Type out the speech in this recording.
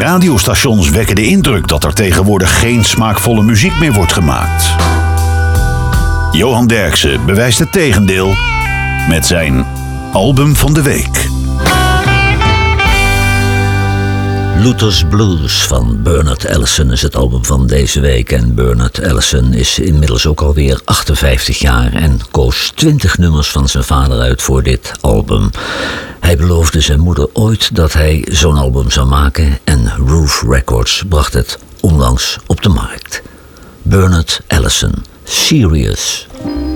radiostations wekken de indruk dat er tegenwoordig geen smaakvolle muziek meer wordt gemaakt. Johan Derksen bewijst het tegendeel met zijn album van de week. Luther's Blues van Bernard Allison is het album van deze week. En Bernard Allison is inmiddels ook alweer 58 jaar en koos 20 nummers van zijn vader uit voor dit album. Hij beloofde zijn moeder ooit dat hij zo'n album zou maken en Roof Records bracht het onlangs op de markt. Bernard Allison, Serious.